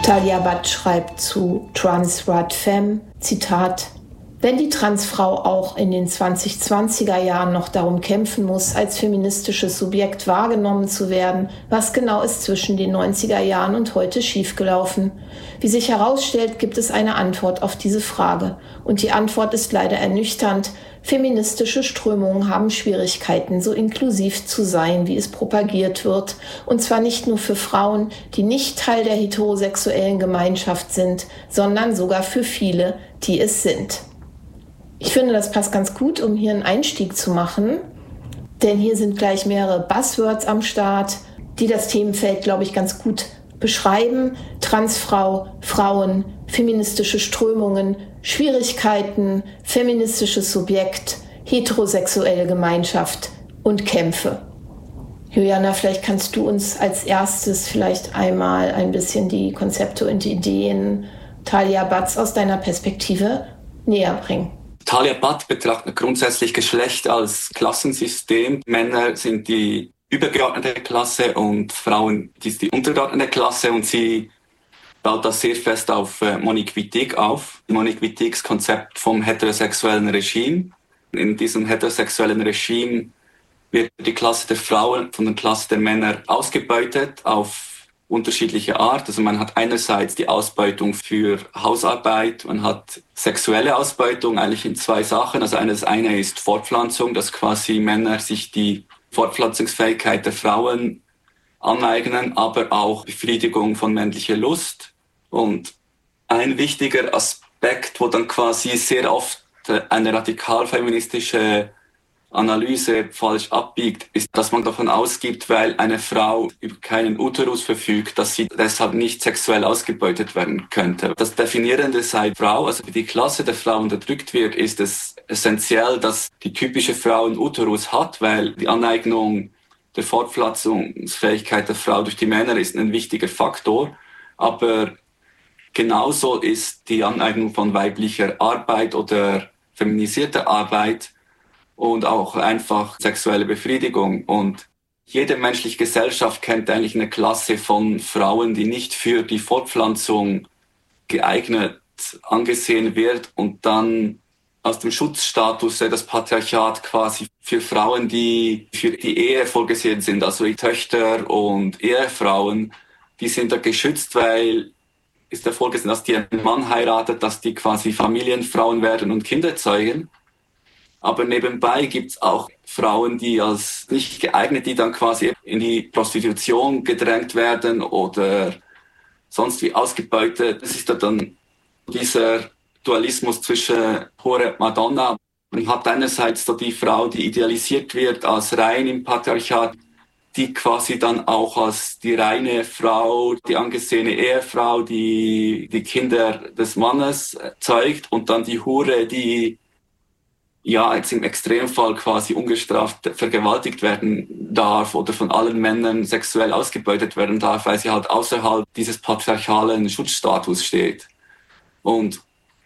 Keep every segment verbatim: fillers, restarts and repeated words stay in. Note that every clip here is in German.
Talia Butt schreibt zu Trans Rat Femme, Zitat: Wenn die Transfrau auch in den zwanzig-zwanziger Jahren noch darum kämpfen muss, als feministisches Subjekt wahrgenommen zu werden, was genau ist zwischen den neunziger Jahren und heute schiefgelaufen? Wie sich herausstellt, gibt es eine Antwort auf diese Frage. Und die Antwort ist leider ernüchternd. Feministische Strömungen haben Schwierigkeiten, so inklusiv zu sein, wie es propagiert wird. Und zwar nicht nur für Frauen, die nicht Teil der heterosexuellen Gemeinschaft sind, sondern sogar für viele, die es sind. Ich finde, das passt ganz gut, um hier einen Einstieg zu machen, denn hier sind gleich mehrere Buzzwords am Start, die das Themenfeld, glaube ich, ganz gut beschreiben. Transfrau, Frauen, feministische Strömungen, Schwierigkeiten, feministisches Subjekt, heterosexuelle Gemeinschaft und Kämpfe. Juliana, vielleicht kannst du uns als erstes vielleicht einmal ein bisschen die Konzepte und die Ideen Talia Butts aus deiner Perspektive näher bringen. Talia Butt betrachtet grundsätzlich Geschlecht als Klassensystem. Männer sind die übergeordnete Klasse und Frauen ist die untergeordnete Klasse, und sie baut das sehr fest auf äh, Monoquitik auf. Monoquitiks Konzept vom heterosexuellen Regime. In diesem heterosexuellen Regime wird die Klasse der Frauen von der Klasse der Männer ausgebeutet auf unterschiedliche Art. Also man hat einerseits die Ausbeutung für Hausarbeit, man hat sexuelle Ausbeutung eigentlich in zwei Sachen. Also das eine ist Fortpflanzung, dass quasi Männer sich die Fortpflanzungsfähigkeit der Frauen aneignen, aber auch Befriedigung von männlicher Lust. Und ein wichtiger Aspekt, wo dann quasi sehr oft eine radikalfeministische Analyse falsch abbiegt, ist, dass man davon ausgeht, weil eine Frau über keinen Uterus verfügt, dass sie deshalb nicht sexuell ausgebeutet werden könnte. Das Definierende sei Frau, also wie die Klasse der Frau unterdrückt wird, ist es essentiell, dass die typische Frau einen Uterus hat, weil die Aneignung der Fortpflanzungsfähigkeit der Frau durch die Männer ist ein wichtiger Faktor. Aber genauso ist die Aneignung von weiblicher Arbeit oder feminisierter Arbeit und auch einfach sexuelle Befriedigung. Und jede menschliche Gesellschaft kennt eigentlich eine Klasse von Frauen, die nicht für die Fortpflanzung geeignet angesehen wird und dann aus dem Schutzstatus des Patriarchat quasi für Frauen, die für die Ehe vorgesehen sind, also die Töchter und Ehefrauen, die sind da geschützt, weil ist da vorgesehen, dass die einen Mann heiratet, dass die quasi Familienfrauen werden und Kinder zeugen. Aber nebenbei gibt's auch Frauen, die als nicht geeignet, die dann quasi in die Prostitution gedrängt werden oder sonst wie ausgebeutet. Das ist dann dieser Dualismus zwischen Hure und Madonna. Man hat einerseits so die Frau, die idealisiert wird als rein im Patriarchat, die quasi dann auch als die reine Frau, die angesehene Ehefrau, die die Kinder des Mannes zeugt, und dann die Hure, die ja jetzt im Extremfall quasi ungestraft vergewaltigt werden darf oder von allen Männern sexuell ausgebeutet werden darf, weil sie halt außerhalb dieses patriarchalen Schutzstatus steht. Und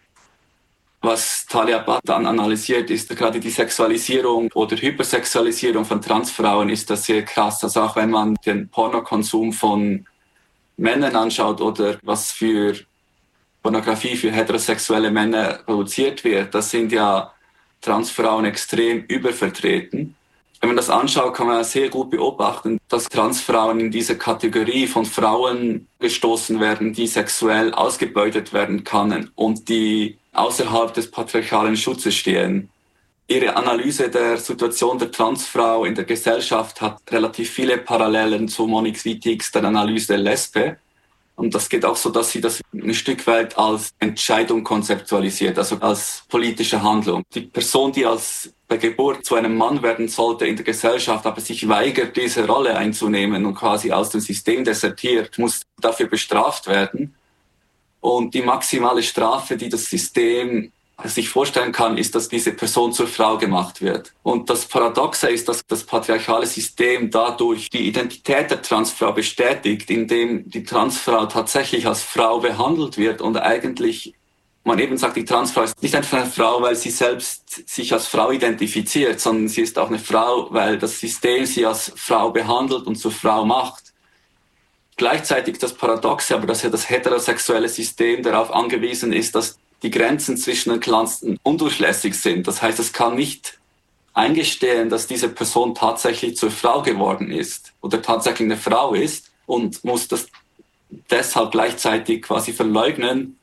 was Talia Butt dann analysiert, ist gerade die Sexualisierung oder Hypersexualisierung von Transfrauen ist das sehr krass. Also auch wenn man den Pornokonsum von Männern anschaut oder was für Pornografie für heterosexuelle Männer produziert wird, das sind ja Transfrauen extrem übervertreten. Wenn man das anschaut, kann man sehr gut beobachten, dass Transfrauen in diese Kategorie von Frauen gestoßen werden, die sexuell ausgebeutet werden können und die außerhalb des patriarchalen Schutzes stehen. Ihre Analyse der Situation der Transfrau in der Gesellschaft hat relativ viele Parallelen zu Monique Wittigs der Analyse der Lesbe. Und das geht auch so, dass sie das ein Stück weit als Entscheidung konzeptualisiert, also als politische Handlung. Die Person, die als bei Geburt zu einem Mann werden sollte in der Gesellschaft, aber sich weigert, diese Rolle einzunehmen und quasi aus dem System desertiert, muss dafür bestraft werden. Und die maximale Strafe, die das System sich vorstellen kann, ist, dass diese Person zur Frau gemacht wird. Und das Paradoxe ist, dass das patriarchale System dadurch die Identität der Transfrau bestätigt, indem die Transfrau tatsächlich als Frau behandelt wird und eigentlich man eben sagt, die Transfrau ist nicht einfach eine Frau, weil sie selbst sich als Frau identifiziert, sondern sie ist auch eine Frau, weil das System sie als Frau behandelt und zur Frau macht. Gleichzeitig das Paradoxe, aber dass ja das heterosexuelle System darauf angewiesen ist, dass die Grenzen zwischen den Klassen undurchlässig sind. Das heißt, es kann nicht eingestehen, dass diese Person tatsächlich zur Frau geworden ist oder tatsächlich eine Frau ist und muss das deshalb gleichzeitig quasi verleugnen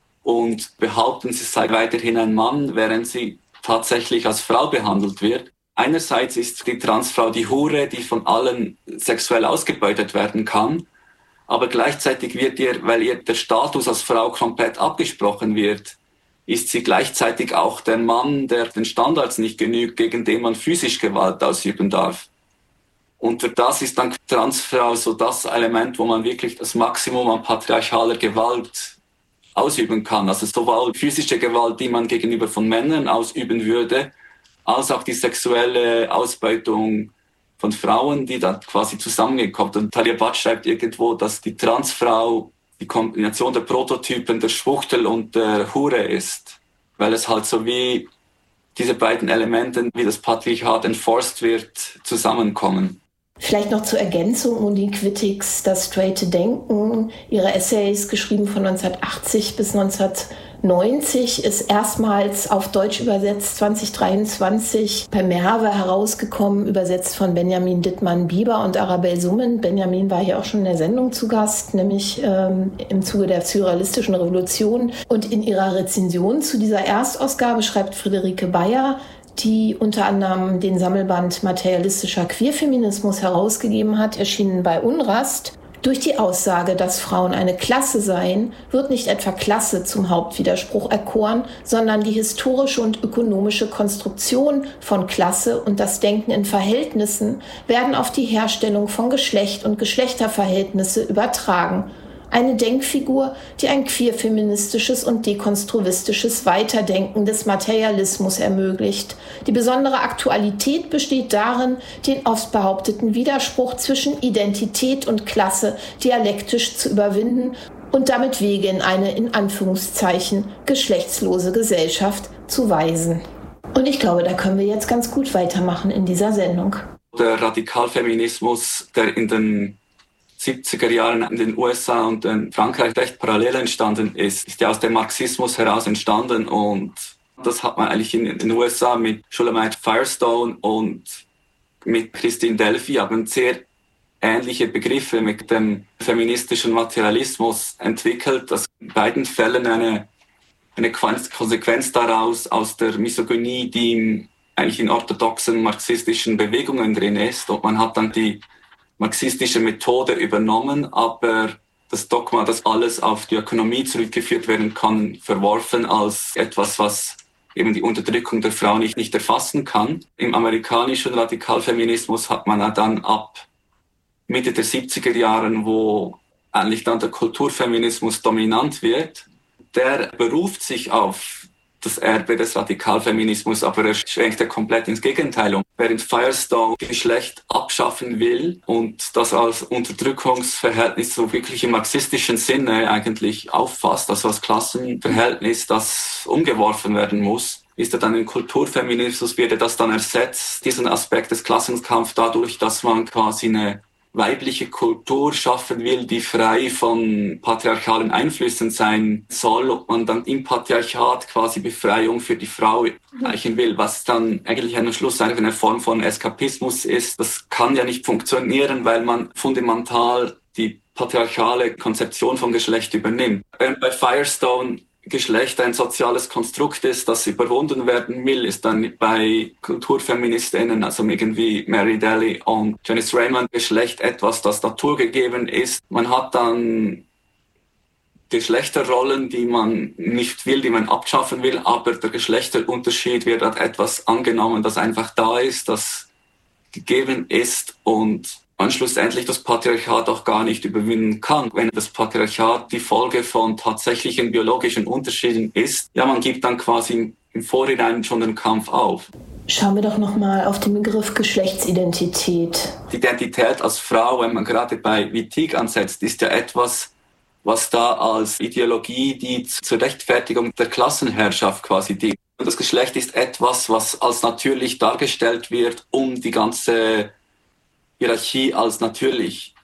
und behaupten, sie sei weiterhin ein Mann, während sie tatsächlich als Frau behandelt wird. Einerseits ist die Transfrau die Hure, die von allen sexuell ausgebeutet werden kann, aber gleichzeitig wird ihr, weil ihr der Status als Frau komplett abgesprochen wird, ist sie gleichzeitig auch der Mann, der den Standards nicht genügt, gegen den man physisch Gewalt ausüben darf. Und für das ist dann Transfrau so das Element, wo man wirklich das Maximum an patriarchaler Gewalt ausüben kann. Also sowohl physische Gewalt, die man gegenüber von Männern ausüben würde, als auch die sexuelle Ausbeutung von Frauen, die dann quasi zusammengekommen. Und Talia Butt schreibt irgendwo, dass die Transfrau die Kombination der Prototypen der Schwuchtel und der Hure ist, weil es halt so wie diese beiden Elemente, wie das Patriarchat enforced wird, zusammenkommen. Vielleicht noch zur Ergänzung: Monique Wittigs Das straighte Denken, ihre Essays, geschrieben von neunzehnhundertachtzig bis neunzehnhundertneunzig, ist erstmals auf Deutsch übersetzt zwanzig dreiundzwanzig bei Merve herausgekommen, übersetzt von Benjamin Dittmann-Bieber und Arabelle Summen. Benjamin war hier auch schon in der Sendung zu Gast, nämlich ähm, im Zuge der surrealistischen Revolution. Und in ihrer Rezension zu dieser Erstausgabe schreibt Friederike Bayer, die unter anderem den Sammelband Materialistischer Queerfeminismus herausgegeben hat, erschienen bei Unrast: Durch die Aussage, dass Frauen eine Klasse seien, wird nicht etwa Klasse zum Hauptwiderspruch erkoren, sondern die historische und ökonomische Konstruktion von Klasse und das Denken in Verhältnissen werden auf die Herstellung von Geschlecht und Geschlechterverhältnisse übertragen. Eine Denkfigur, die ein queerfeministisches und dekonstruivistisches Weiterdenken des Materialismus ermöglicht. Die besondere Aktualität besteht darin, den oft behaupteten Widerspruch zwischen Identität und Klasse dialektisch zu überwinden und damit Wege in eine, in Anführungszeichen, geschlechtslose Gesellschaft zu weisen. Und ich glaube, da können wir jetzt ganz gut weitermachen in dieser Sendung. Der Radikalfeminismus, der in den siebziger Jahren in den U S A und in Frankreich recht parallel entstanden ist, ist ja aus dem Marxismus heraus entstanden, und das hat man eigentlich in den U S A mit Shulamite Firestone und mit Christine Delphi haben sehr ähnliche Begriffe mit dem feministischen Materialismus entwickelt, dass in beiden Fällen eine, eine Konsequenz daraus aus der Misogynie, die eigentlich in orthodoxen marxistischen Bewegungen drin ist, und man hat dann die marxistische Methode übernommen, aber das Dogma, dass alles auf die Ökonomie zurückgeführt werden kann, verworfen als etwas, was eben die Unterdrückung der Frau nicht, nicht erfassen kann. Im amerikanischen Radikalfeminismus hat man dann ab Mitte der siebziger Jahren, wo eigentlich dann der Kulturfeminismus dominant wird, der beruft sich auf das Erbe des Radikalfeminismus, aber er schwenkt ja komplett ins Gegenteil um. Während Firestone Geschlecht abschaffen will und das als Unterdrückungsverhältnis so wirklich im marxistischen Sinne eigentlich auffasst, also als Klassenverhältnis, das umgeworfen werden muss, ist er dann im Kulturfeminismus, wird er das dann ersetzt, diesen Aspekt des Klassenkampfs, dadurch, dass man quasi eine weibliche Kultur schaffen will, die frei von patriarchalen Einflüssen sein soll, ob man dann im Patriarchat quasi Befreiung für die Frau erreichen will, was dann eigentlich am Schluss eine Form von Eskapismus ist. Das kann ja nicht funktionieren, weil man fundamental die patriarchale Konzeption von Geschlecht übernimmt. Während bei Firestone Geschlecht ein soziales Konstrukt ist, das überwunden werden will, ist dann bei Kulturfeministinnen, also irgendwie Mary Daly und Janice Raymond, Geschlecht etwas, das naturgegeben ist. Man hat dann Geschlechterrollen, die man nicht will, die man abschaffen will, aber der Geschlechterunterschied wird als etwas angenommen, das einfach da ist, das gegeben ist und man schlussendlich das Patriarchat auch gar nicht überwinden kann. Wenn das Patriarchat die Folge von tatsächlichen biologischen Unterschieden ist, ja, man gibt dann quasi im Vorhinein schon den Kampf auf. Schauen wir doch nochmal auf den Begriff Geschlechtsidentität. Die Identität als Frau, wenn man gerade bei Wittig ansetzt, ist ja etwas, was da als Ideologie, die zur Rechtfertigung der Klassenherrschaft quasi dient. Und das Geschlecht ist etwas, was als natürlich dargestellt wird, um die ganze Hierarchie als natürlich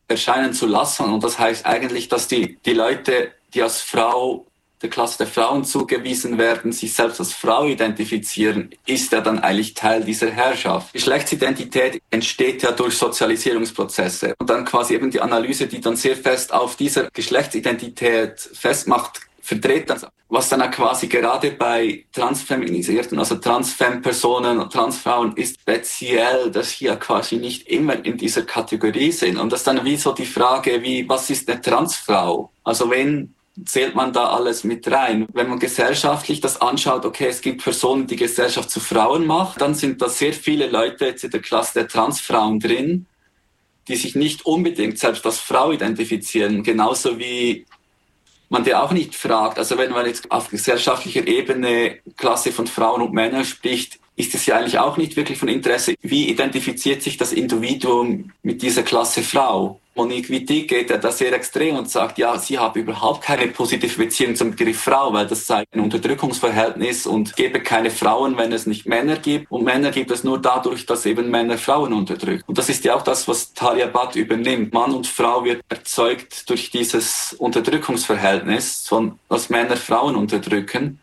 erscheinen zu lassen. Und das heißt eigentlich, dass die, die Leute, die als Frau der Klasse der Frauen zugewiesen werden, sich selbst als Frau identifizieren, ist ja dann eigentlich Teil dieser Herrschaft. Geschlechtsidentität entsteht ja durch Sozialisierungsprozesse. Und dann quasi eben die Analyse, die dann sehr fest auf dieser Geschlechtsidentität festmacht, verdreht dann, was dann auch quasi gerade bei transfeminisierten, also Transfem-Personen und Transfrauen ist speziell, dass hier quasi nicht immer in dieser Kategorie sind. Und das ist dann wie so die Frage, wie, was ist eine Transfrau? Also wen zählt man da alles mit rein? Wenn man gesellschaftlich das anschaut, okay, es gibt Personen, die Gesellschaft zu Frauen macht, dann sind da sehr viele Leute jetzt in der Klasse der Transfrauen drin, die sich nicht unbedingt selbst als Frau identifizieren, genauso wie man dir auch nicht fragt, also wenn man jetzt auf gesellschaftlicher Ebene Klasse von Frauen und Männern spricht, ist es ja eigentlich auch nicht wirklich von Interesse, wie identifiziert sich das Individuum mit dieser Klasse Frau? Monique Wittig geht ja da sehr extrem und sagt, ja, sie habe überhaupt keine positive Beziehung zum Begriff Frau, weil das sei ein Unterdrückungsverhältnis und gebe keine Frauen, wenn es nicht Männer gibt. Und Männer gibt es nur dadurch, dass eben Männer Frauen unterdrücken. Und das ist ja auch das, was Talia Butt übernimmt. Mann und Frau wird erzeugt durch dieses Unterdrückungsverhältnis, von, dass Männer Frauen unterdrücken.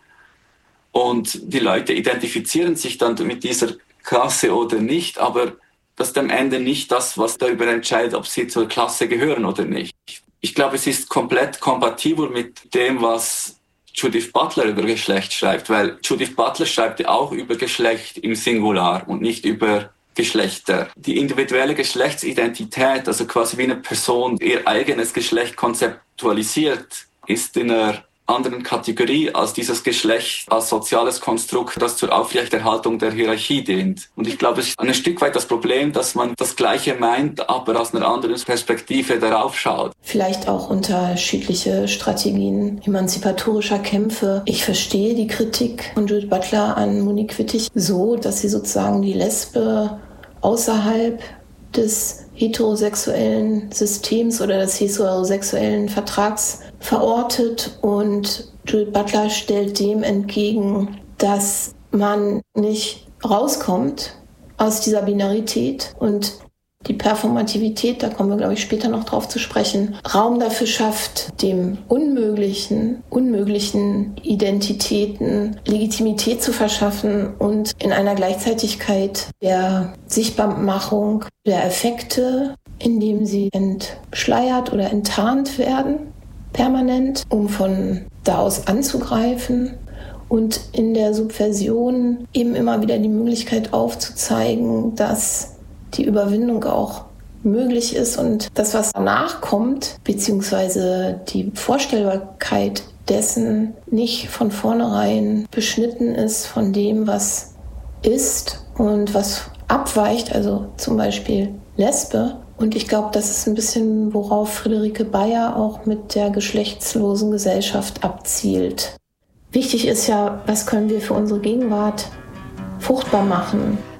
Und die Leute identifizieren sich dann mit dieser Klasse oder nicht, aber das ist am Ende nicht das, was darüber entscheidet, ob sie zur Klasse gehören oder nicht. Ich glaube, es ist komplett kompatibel mit dem, was Judith Butler über Geschlecht schreibt, weil Judith Butler schreibt ja auch über Geschlecht im Singular und nicht über Geschlechter. Die individuelle Geschlechtsidentität, also quasi wie eine Person ihr eigenes Geschlecht konzeptualisiert, ist in einer anderen Kategorie als dieses Geschlecht als soziales Konstrukt, das zur Aufrechterhaltung der Hierarchie dient. Und ich glaube, es ist ein Stück weit das Problem, dass man das Gleiche meint, aber aus einer anderen Perspektive darauf schaut. Vielleicht auch unterschiedliche Strategien emanzipatorischer Kämpfe. Ich verstehe die Kritik von Judith Butler an Monique Wittig so, dass sie sozusagen die Lesbe außerhalb des heterosexuellen Systems oder des heterosexuellen Vertrags verortet, und Judith Butler stellt dem entgegen, dass man nicht rauskommt aus dieser Binarität und die Performativität, da kommen wir, glaube ich, später noch drauf zu sprechen, Raum dafür schafft, dem Unmöglichen, unmöglichen Identitäten Legitimität zu verschaffen und in einer Gleichzeitigkeit der Sichtbarmachung der Effekte, indem sie entschleiert oder enttarnt werden, permanent, um von da aus anzugreifen, und in der Subversion eben immer wieder die Möglichkeit aufzuzeigen, dass die Überwindung auch möglich ist und das, was danach kommt, beziehungsweise die Vorstellbarkeit dessen nicht von vornherein beschnitten ist von dem, was ist und was abweicht, also zum Beispiel Lesbe. Und ich glaube, das ist ein bisschen, worauf Friederike Bayer auch mit der geschlechtslosen Gesellschaft abzielt. Wichtig ist ja, was können wir für unsere Gegenwart fruchtbar machen?